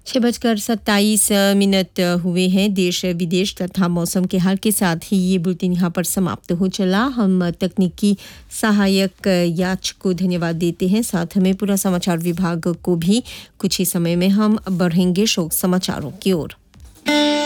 6:27 हुए हैं। देश विदेश तथा मौसम के हाल के साथ ही ये बुलेटिन यहाँ पर समाप्त हो चला। हम तकनीकी सहायक याच को धन्यवाद देते हैं। साथ हमें पूरा समाचार विभाग को भी कुछ ही समय में हम बढ़ेंगे शोक समाचारों की ओर।